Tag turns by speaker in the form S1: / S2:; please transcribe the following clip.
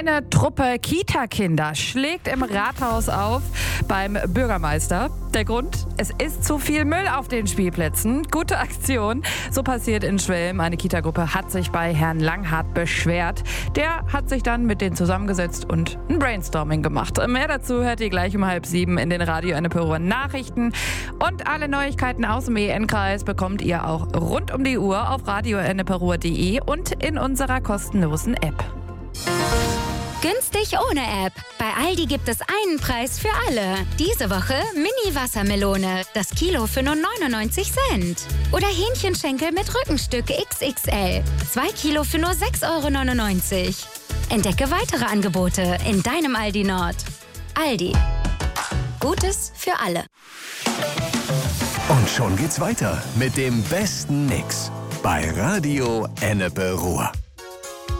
S1: Eine Truppe Kita-Kinder schlägt im Rathaus auf beim Bürgermeister. Der Grund? Es ist zu viel Müll auf den Spielplätzen. Gute Aktion. So passiert in Schwelm. Eine Kita-Gruppe hat sich bei Herrn Langhardt beschwert. Der hat sich dann mit denen zusammengesetzt und ein Brainstorming gemacht. Mehr dazu hört ihr gleich um 6:30 in den Radio Enneperuer Nachrichten. Und alle Neuigkeiten aus dem EN-Kreis bekommt ihr auch rund um die Uhr auf radioenneperuer.de und in unserer kostenlosen App.
S2: Günstig ohne App. Bei Aldi gibt es einen Preis für alle. Diese Woche Mini-Wassermelone. Das Kilo für nur 99 Cent. Oder Hähnchenschenkel mit Rückenstück XXL. 2 Kilo für nur 6,99 €. Entdecke weitere Angebote in deinem Aldi Nord. Aldi. Gutes für alle.
S3: Und schon geht's weiter mit dem besten Mix bei Radio Enneperuer.